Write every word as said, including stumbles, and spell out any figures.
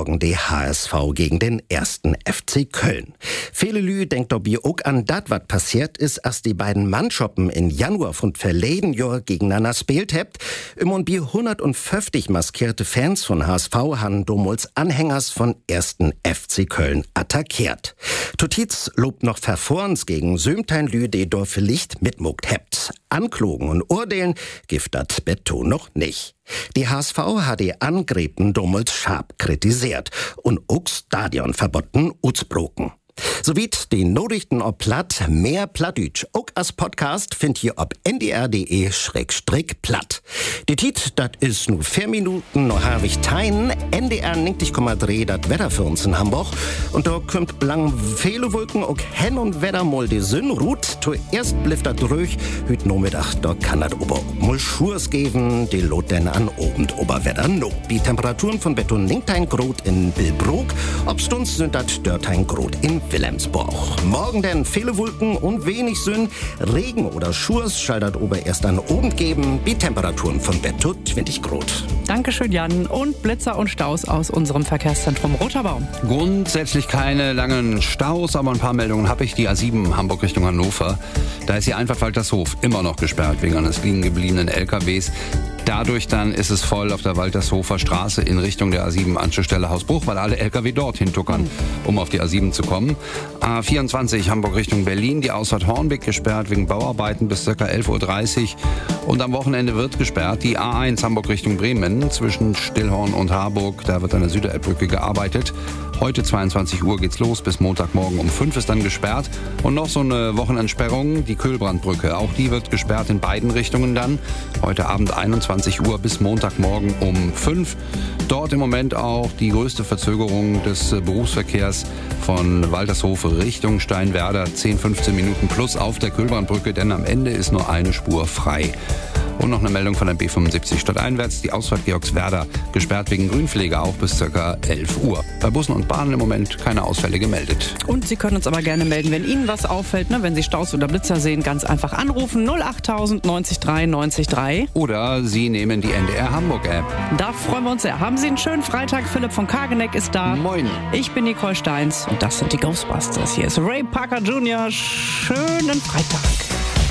morgen die H S V gegen den ersten F C Köln. Viele Lü denkt dabei auch an dat, was passiert ist, als die beiden Mannschappen in Januar von verleden Jahr gegeneinander spielt habt. Im und bi hundertfünfzig maskierte Fans von H S V han damals Anhängers von ersten F C Köln attackiert. Totiz lobt noch Verforns gegen Sömtein Lü, die do vielleicht mitmuckt hebt. Anklogen und Urteilen gibt dat Beton noch nicht. Die H S V hat die Angriffen damals scharf kritisiert und auch Stadionverboten ausbrochen. Sowiet die Nachrichten ob Platt, mehr Plattdütsch. Auch als Podcast findet ihr ob n d r punkt d e schrägstrich platt. Die Tit, dat is nur vier Minuten noch Harwig Tein. N D R neunzig Komma drei, dat Wetter für uns in Hamburg. Und da kommt lang viele Wolken, auch Hen und Wetter mal die Sünn ruht. Zuerst blifft dat ruhig, hüt no Mittag, da kann dat ober mal Schurs geben. Die lot denn an Obend Oberwetter no. Die Temperaturen von Beton neunzehn Grad in Billbrook. Obstunds sind dat dörtein Grad in Wilhelmsburg. Morgen denn viele Wolken und wenig Sünn. Regen oder Schurs schaltet ober erst an Abend geben. Die Temperaturen von Beton zwanzig Grad. Dankeschön, Jan. Und Blitzer und Staus aus unserem Verkehrszentrum Roter Baum. Grundsätzlich keine langen Staus, aber ein paar Meldungen habe ich. Die A sieben Hamburg Richtung Hannover. Da ist die Einfahrt Waltershof immer noch gesperrt wegen eines liegen gebliebenen L K Ws. Dadurch dann ist es voll auf der Waltershofer Straße in Richtung der A sieben Anschlussstelle Hausbruch, weil alle L K W dorthin tuckern, um auf die A sieben zu kommen. A vierundzwanzig Hamburg Richtung Berlin, die Ausfahrt Hornbeck gesperrt wegen Bauarbeiten bis ca. elf Uhr dreißig. Und am Wochenende wird gesperrt die A eins Hamburg Richtung Bremen zwischen Stillhorn und Harburg. Da wird an der Süderelbbrücke gearbeitet. Heute zweiundzwanzig Uhr geht's los, bis Montagmorgen um fünf ist dann gesperrt. Und noch so eine Wochenendsperrung, die Köhlbrandbrücke. Auch die wird gesperrt in beiden Richtungen dann. Heute Abend einundzwanzig Uhr bis Montagmorgen um fünf. Dort im Moment auch die größte Verzögerung des Berufsverkehrs von Waltershofe Richtung Steinwerder. zehn, fünfzehn Minuten plus auf der Köhlbrandbrücke, denn am Ende ist nur eine Spur frei. Und noch eine Meldung von der B fünfundsiebzig stadteinwärts. Die Ausfahrt Georgswerda gesperrt wegen Grünpflege auch bis ca. elf Uhr. Bei Bussen und Bahnen im Moment keine Ausfälle gemeldet. Und Sie können uns aber gerne melden, wenn Ihnen was auffällt, ne? Wenn Sie Staus oder Blitzer sehen, ganz einfach anrufen. null achttausend neunzig drei neunzig drei. Oder Sie nehmen die N D R Hamburg App. Da freuen wir uns sehr. Haben Sie einen schönen Freitag. Philipp von Kageneck ist da. Moin. Ich bin Nicole Steins und das sind die Ghostbusters. Hier ist Ray Parker Junior Schönen Freitag.